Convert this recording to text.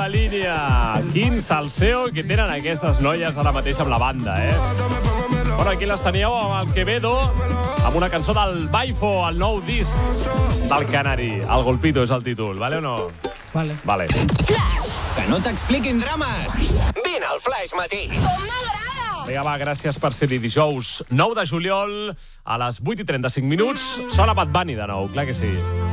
la línia. Quin salseo que tenen aquestes noies ara mateix amb la banda, Bueno, aquí les teníeu amb el Quevedo, amb una cançó del Baifo, el nou disc del Canari. El Golpito és el títol, vale o no? Vale. Vale. Que no t'expliquin drames. Vine al Flaix Matí. Com m'agrada! Vinga, va, gràcies per ser-hi dijous 9 de juliol a les 8:35. Sona Bad Bunny de nou, clar que sí.